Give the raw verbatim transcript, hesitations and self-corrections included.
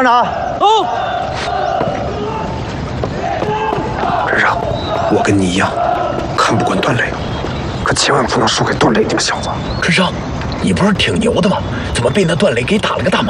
团长。 哦。 任让，我跟你一样，看不惯段磊，可千万不能输给段磊那个小子。 任让，你不是挺牛的吗？怎么被那段磊给打了个大麻